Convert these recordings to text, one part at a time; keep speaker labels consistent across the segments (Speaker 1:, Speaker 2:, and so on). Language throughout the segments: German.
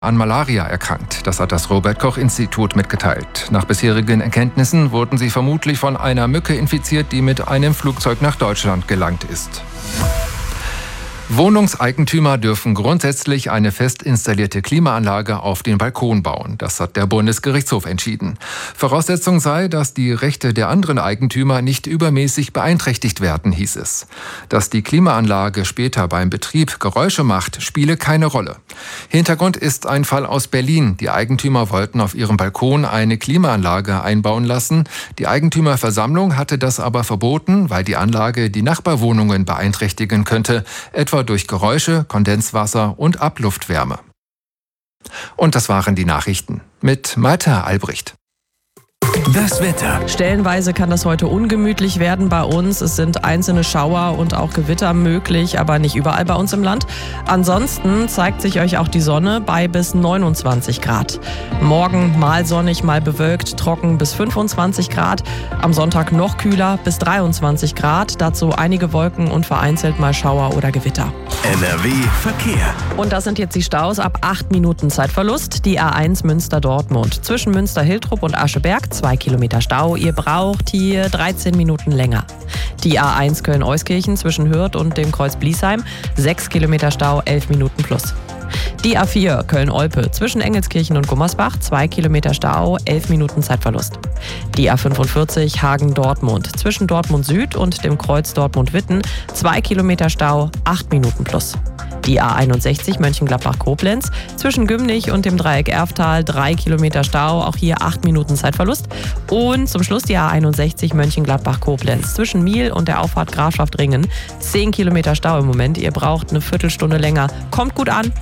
Speaker 1: an Malaria erkrankt. Das hat das Robert-Koch-Institut mitgeteilt. Nach bisherigen Erkenntnissen wurden sie vermutlich von einer Mücke infiziert, die mit einem Flugzeug nach Deutschland gelangt ist. Wohnungseigentümer dürfen grundsätzlich eine fest installierte Klimaanlage auf den Balkon bauen. Das hat der Bundesgerichtshof entschieden. Voraussetzung sei, dass die Rechte der anderen Eigentümer nicht übermäßig beeinträchtigt werden, hieß es. Dass die Klimaanlage später beim Betrieb Geräusche macht, spiele keine Rolle. Hintergrund ist ein Fall aus Berlin. Die Eigentümer wollten auf ihrem Balkon eine Klimaanlage einbauen lassen. Die Eigentümerversammlung hatte das aber verboten, weil die Anlage die Nachbarwohnungen beeinträchtigen könnte, etwa durch Geräusche, Kondenswasser und Abluftwärme. Und das waren die Nachrichten mit Malta Albrecht.
Speaker 2: Das Wetter. Stellenweise kann das heute ungemütlich werden bei uns. Es sind einzelne Schauer und auch Gewitter möglich, aber nicht überall bei uns im Land. Ansonsten zeigt sich euch auch die Sonne bei bis 29 Grad. Morgen mal sonnig, mal bewölkt, trocken bis 25 Grad. Am Sonntag noch kühler bis 23 Grad. Dazu einige Wolken und vereinzelt mal Schauer oder Gewitter.
Speaker 3: NRW Verkehr.
Speaker 2: Und das sind jetzt die Staus ab 8 Minuten Zeitverlust. Die A1 Münster-Dortmund. Zwischen Münster-Hiltrup und Ascheberg 2 Kilometer Stau. Ihr braucht hier 13 Minuten länger. Die A1 Köln-Euskirchen zwischen Hürth und dem Kreuz Bliesheim. 6 Kilometer Stau, 11 Minuten plus. Die A4 Köln-Olpe zwischen Engelskirchen und Gummersbach. 2 Kilometer Stau, 11 Minuten Zeitverlust. Die A45 Hagen-Dortmund zwischen Dortmund Süd und dem Kreuz Dortmund-Witten. 2 Kilometer Stau, 8 Minuten plus. Die A61 Mönchengladbach-Koblenz zwischen Gümnich und dem Dreieck Erftal 3 Kilometer Stau, auch hier 8 Minuten Zeitverlust. Und zum Schluss die A61 Mönchengladbach-Koblenz zwischen Miel und der Auffahrt Grafschaft Ringen 10 Kilometer Stau im Moment. Ihr braucht eine Viertelstunde länger. Kommt gut an.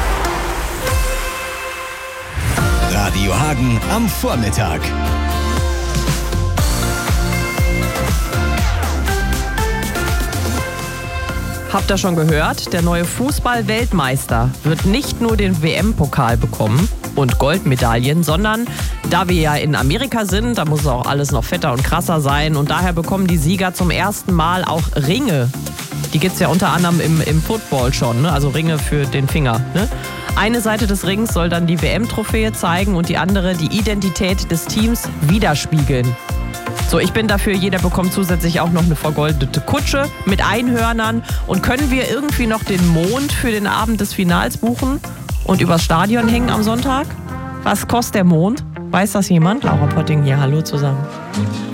Speaker 3: Radio Hagen am Vormittag.
Speaker 2: Habt ihr schon gehört? Der neue Fußball-Weltmeister wird nicht nur den WM-Pokal bekommen und Goldmedaillen, sondern da wir ja in Amerika sind, da muss auch alles noch fetter und krasser sein und daher bekommen die Sieger zum ersten Mal auch Ringe. Die gibt's ja unter anderem im Football schon, ne? Also Ringe für den Finger. Ne? Eine Seite des Rings soll dann die WM-Trophäe zeigen und die andere die Identität des Teams widerspiegeln. So, ich bin dafür, jeder bekommt zusätzlich auch noch eine vergoldete Kutsche mit Einhörnern. Und können wir irgendwie noch den Mond für den Abend des Finals buchen und übers Stadion hängen am Sonntag? Was kostet der Mond? Weiß das jemand? Laura Potting hier, hallo zusammen.